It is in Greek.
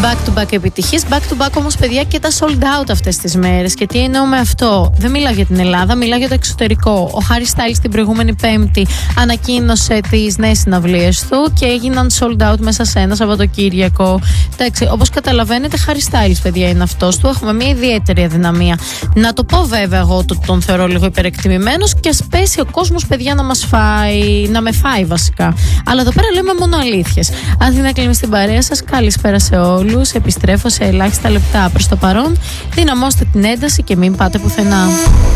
Back to back επιτυχίες, back to back όμως παιδιά και τα sold out αυτές τις μέρες. Και τι εννοώ με αυτό? Δεν μιλάω για την Ελλάδα, μιλάω για το εξωτερικό. Ο Harry Styles την προηγούμενη Πέμπτη ανακοίνωσε τις νέες συναυλίες του και έγιναν sold out μέσα σε ένα Σαββατοκύριακο. Εντάξει, όπως καταλαβαίνετε, Harry Styles παιδιά είναι αυτός, του έχουμε μια ιδιαίτερη αδυναμία. Να το πω βέβαια εγώ ότι τον θεωρώ λίγο υπερεκτιμημένος και ας πέσει ο κόσμος παιδιά να μας φάει, να με φάει βασικά. Αλλά εδώ πέρα λέμε μόνο αλήθειες. Αν δεν έκλεινε στην παρέα σας, καλησπέρα σε όλους. Επιστρέφω σε ελάχιστα λεπτά. Προς το παρόν, δυναμώστε την ένταση και μην πάτε πουθενά.